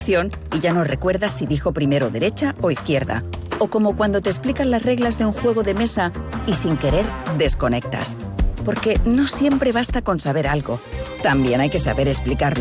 y ya no recuerdas si dijo primero derecha o izquierda. O como cuando te explican las reglas de un juego de mesa y sin querer desconectas. Porque no siempre basta con saber algo. También hay que saber explicarlo.